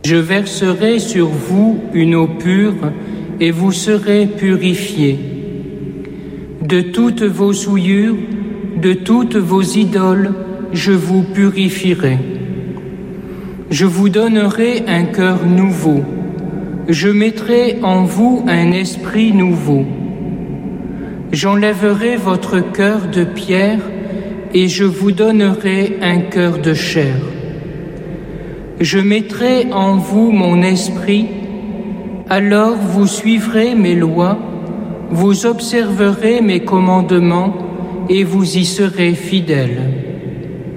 Je verserai sur vous une eau pure et vous serez purifiés. De toutes vos souillures, de toutes vos idoles, je vous purifierai. Je vous donnerai un cœur nouveau. Je mettrai en vous un esprit nouveau. J'enlèverai votre cœur de pierre et je vous donnerai un cœur de chair. Je mettrai en vous mon esprit, alors vous suivrez mes lois, vous observerez mes commandements et vous y serez fidèles.